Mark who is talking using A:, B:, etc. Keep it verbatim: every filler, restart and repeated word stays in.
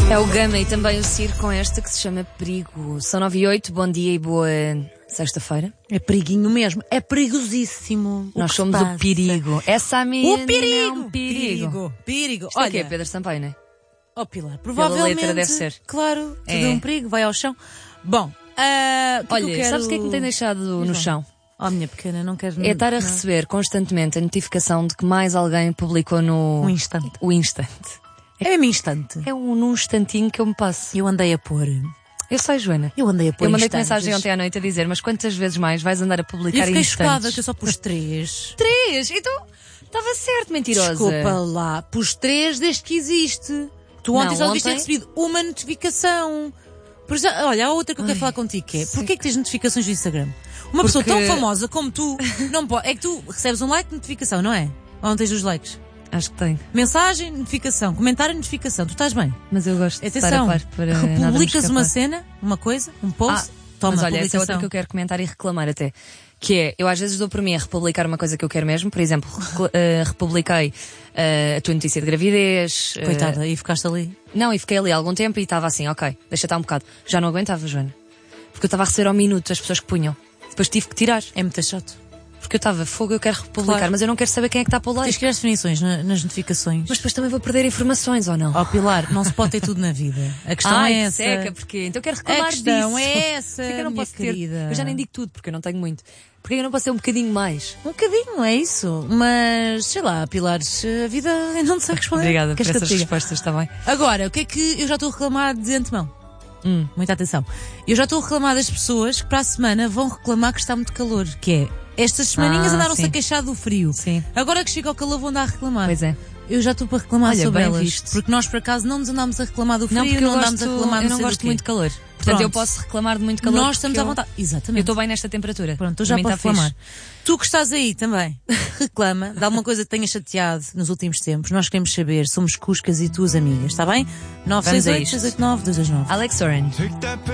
A: É o Gama e também o Circo com esta que se chama Perigo. São nove e oito, bom dia e boa sexta-feira.
B: É periguinho mesmo, é perigosíssimo.
A: Nós somos o perigo. Essa a minha
B: O perigo!
A: é um perigo.
B: Perigo, perigo.
A: Isto
B: Olha,
A: é que é Pedro Sampaio, não é?
B: oh Pilar, provavelmente.
A: letra deve ser.
B: Claro, tudo
A: É.
B: é um perigo, vai ao chão. Bom, ah, o que é que
A: Olha,
B: eu quero...
A: sabes o que é que me tem deixado no
B: Bom.
A: chão?
B: Oh, minha pequena, não queres...
A: É estar a
B: não.
A: receber constantemente a notificação de que mais alguém publicou no...
B: Um instante.
A: O instante.
B: É mesmo instante.
A: É um, num instantinho que eu me passo.
B: Eu andei a pôr...
A: Eu sei, Joana.
B: Eu andei a pôr
A: Eu mandei-te
B: instantes.
A: mensagem ontem à noite a dizer, mas quantas vezes mais vais andar a
B: E
A: publicar
B: eu fiquei
A: instantes?
B: chocada que eu só pus três.
A: Três! Então, estava certo, mentirosa.
B: Desculpa lá, pus três desde que existe. Tu ontem
A: Não,
B: só devias ter
A: ontem-
B: recebido uma notificação. Por isso, olha, há outra que eu quero falar contigo que é, porquê é que tens notificações do Instagram? Uma pessoa
A: Porque-
B: tão famosa como tu, não pode, é que tu recebes um like de notificação, não é? Ou não tens os likes?
A: Acho que tenho.
B: Mensagem, notificação, comentário, notificação. Tu estás bem?
A: Mas eu gosto de estar a
B: Atenção,
A: par para nada me
B: republicas uma
A: escapar.
B: cena, uma coisa, um post,
A: Ah,
B: toma
A: mas olha, essa é
B: publicação.
A: outra que eu quero comentar e reclamar até. Que é, eu às vezes dou por mim a republicar uma coisa que eu quero mesmo. Por exemplo, recl- eh, republiquei eh, a tua notícia de gravidez. eh,
B: Coitada, aí ficaste ali.
A: não, e fiquei ali algum tempo e estava assim, ok, deixa estar um bocado. Já não aguentava, Joana. Porque eu estava a receber ao minuto as pessoas que punham. Depois tive que tirar.
B: É muito chato.
A: Porque eu estava, fogo, eu quero republicar,
B: Claro.
A: mas eu não quero saber quem é que está para o
B: Tens
A: like.
B: que criar as definições na- nas notificações.
A: Mas depois também vou perder informações, ou não?
B: Ó Pilar, não se pode ter tudo na vida. A questão
A: Ai,
B: é
A: que
B: essa.
A: seca, porque então eu quero reclamar
B: A questão
A: disso.
B: é essa,
A: Porque eu não
B: minha
A: posso ter.
B: querida.
A: Eu já nem digo tudo, porque eu não tenho muito. Porque eu não posso ter um bocadinho mais.
B: Um bocadinho, é isso. Mas, sei lá, Pilares, a vida eu não sei responder.
A: Obrigada por
B: Queres que eu
A: essas
B: te diga?
A: respostas, está bem?
B: Agora, o que é que eu já estou a reclamar de antemão?
A: Hum.
B: Muita atenção. Eu já estou a reclamar das pessoas que para a semana vão reclamar que está muito calor. Que é, estas semaninhas
A: Ah,
B: andaram-se
A: sim.
B: a queixar do frio.
A: Sim.
B: Agora que chega ao calor vão andar a reclamar.
A: Pois é.
B: Eu já estou para reclamar
A: Olha,
B: sobre
A: bem
B: elas.
A: visto.
B: Porque nós, por acaso, não nos andámos a reclamar do frio,
A: Não, porque eu,
B: andámos
A: gosto,
B: a reclamar
A: eu
B: não
A: não
B: sei do
A: gosto
B: quê.
A: muito de calor. Portanto,
B: Pronto.
A: eu posso reclamar de muito calor.
B: Nós estamos
A: porque
B: à
A: eu-
B: vontade. Exatamente.
A: Eu estou bem nesta temperatura.
B: Pronto, estou já
A: Para mim
B: para
A: está
B: reclamar.
A: fixe.
B: Tu que estás aí também, reclama de alguma coisa que tenha chateado nos últimos tempos. Nós queremos saber, somos Cuscas e tuas amigas, está bem? nove seis
A: Vamos a
B: oito,
A: isto.
B: seis oito nove, dois dois nove.
A: Alex Oren.